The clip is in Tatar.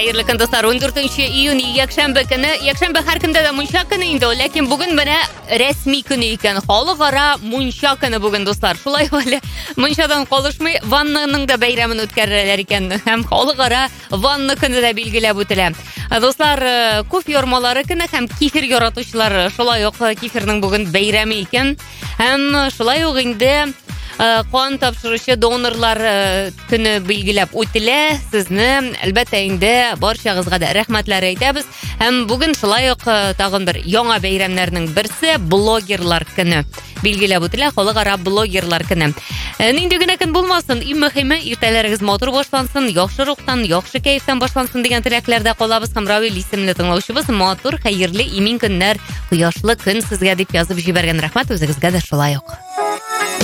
Хәерле көн достар, 14 июнь якшәмбе көне. Якшәмбе һәркемдә дә мунча көне инде, ләкин бүген менә рәсми көне икән. Халыкара мунча көне бүген достар. Шулай әле мунчадан калышмый ваннаның да бәйрәмен үткәрәләр икән. Һәм халыкара ванна көне дә билгеләп үтелә. Достар, кофе ярмалары көне һәм кефир яратучылар, шулай ук кефирның бүген бәйрәме икән. Һәм шулай ук инде кан тапшыручы донорлар көне билгеләп үтелә. Сезне әлбәттә инде барчагызга да рәхмәтләр әйтәбез. Һәм бүген шулай ук тагын бер яңа бәйрәмнәрнең берсе блогерлар көне билгеләп үтелә. Халыкара блогерлар көне. Нинди генә көн булмасын, иң мөһиме иртәләрегез матур башлансын, яхшы рухтан, яхшы кайфтан башлансын дигән теләкләрдә калабыз. Һәм Равил исемле тыңлаучыбыз матур, хәерле, имин көннәр, кояшлы көн сезгә дип язып җибәргән. Рәхмәт, үзегезгә дә шулай ук.